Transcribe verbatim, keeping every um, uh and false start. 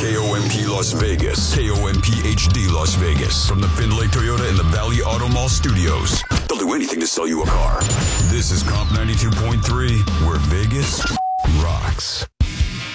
K O M P Las Vegas. K O M P H D Las Vegas. From the Findlay Toyota and the Valley Auto Mall studios. They'll do anything to sell you a car. This is Comp ninety-two point three, where Vegas rocks.